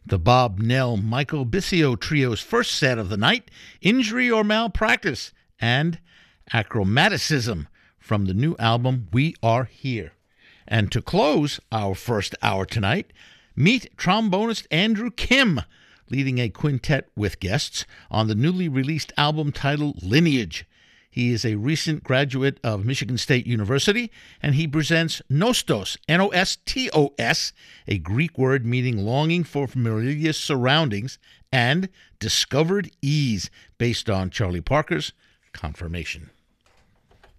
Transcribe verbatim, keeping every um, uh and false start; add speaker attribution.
Speaker 1: The Bob Nell Michael Bissio Trio's first set of the night, Injury or Malpractice, and Achromaticism from the new album We Are Here. And to close our first hour tonight, meet trombonist Andrew Kim, leading a quintet with guests on the newly released album titled Lineage. He is a recent graduate of Michigan State University, and he presents Nostos, N O S T O S, a Greek word meaning longing for familiar surroundings, and Discovered Ease, based on Charlie Parker's Confirmation.